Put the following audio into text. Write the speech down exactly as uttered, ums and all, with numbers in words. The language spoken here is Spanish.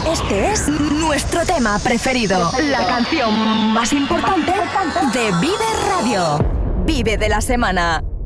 Este es nuestro tema preferido, la canción más importante de Vive Radio. Vive de la semana.